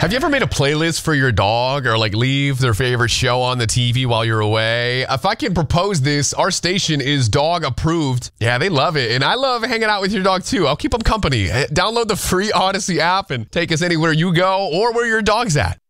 Have you ever made a playlist for your dog or like leave their favorite show on the TV while you're away? If I can propose this, our station is dog approved. Yeah, they love it. And I love hanging out with your dog too. I'll keep them company. Download the free Odyssey app and take us anywhere you go or where your dog's at.